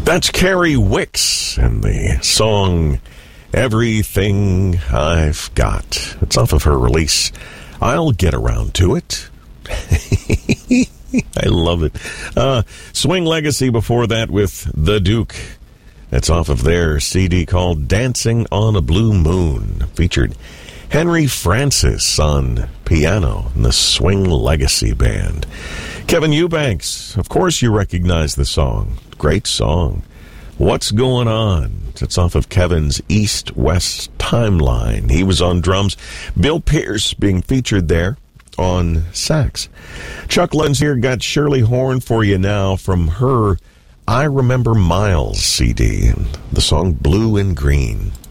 That's Carrie Wicks and the song Everything I've Got. It's off of her release, I'll Get Around to It. I love it. Swing Legacy before that with The Duke. That's off of their CD called Dancing on a Blue Moon. Featured Henry Francis on piano in the Swing Legacy Band. Kevin Eubanks, of course you recognize the song. Great song. What's Going On? It's off of Kevin's East-West Timeline. He was on drums. Bill Pierce being featured there on sax. Chuck Lenz here got Shirley Horn for you now from her I Remember Miles CD, and the song Blue and Green.